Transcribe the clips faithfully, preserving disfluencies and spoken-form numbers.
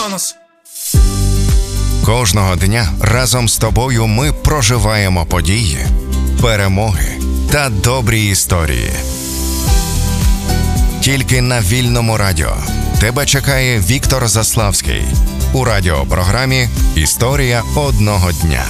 Тонус. Кожного дня разом з тобою ми проживаємо події, перемоги та добрі історії. Тільки на Вільному радіо тебе чекає Віктор Заславський у радіопрограмі «Історія одного дня».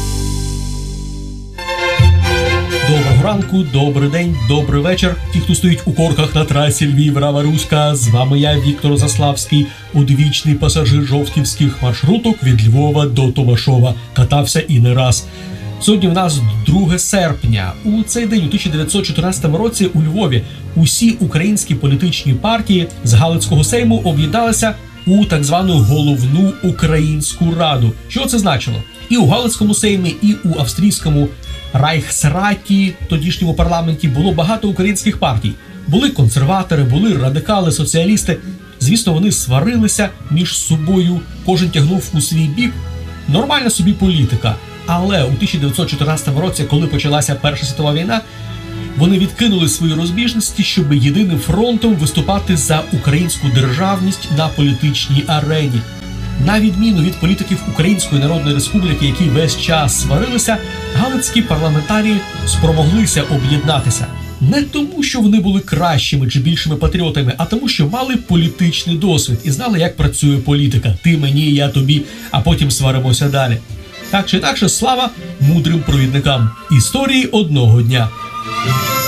Доброго ранку, добрий день, добрий вечір. Ті, хто стоїть у корках на трасі Львів-Рава-Руська, з вами я, Віктор Заславський, одвічний пасажир жовтківських маршруток від Львова до Томашова. Катався і не раз. Сьогодні в нас друге серпня. У цей день, у тисяча дев'ятсот чотирнадцятому році, у Львові усі українські політичні партії з Галицького сейму об'єдналися у так звану головну українську раду. Що це значило? І у Галицькому сеймі, і у австрійському Райхсраті, тодішньому парламенті, було багато українських партій. Були консерватори, були радикали, соціалісти. Звісно, вони сварилися між собою, кожен тягнув у свій бік. Нормальна собі політика. Але у тисяча дев'ятсот чотирнадцятому році, коли почалася Перша світова війна, вони відкинули свої розбіжності, щоб єдиним фронтом виступати за українську державність на політичній арені. На відміну від політиків Української Народної Республіки, які весь час сварилися, галицькі парламентарії спромоглися об'єднатися. Не тому, що вони були кращими чи більшими патріотами, а тому, що мали політичний досвід і знали, як працює політика. Ти мені, я тобі, а потім сваримося далі. Так чи інакше, слава мудрим провідникам історії одного дня.